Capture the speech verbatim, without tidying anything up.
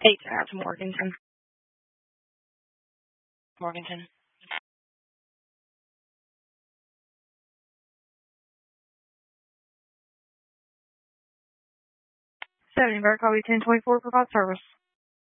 Eight out to Morganton. Morganton. Seven, Burke, call me ten twenty-four for call service.